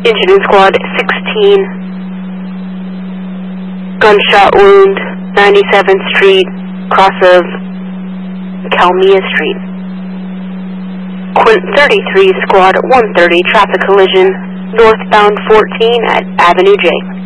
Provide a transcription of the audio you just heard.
Incident Squad 16. Gunshot wound, 97th Street, cross of Kalmia Street. Quint 33, Squad 130, traffic collision, northbound 14 at Avenue J.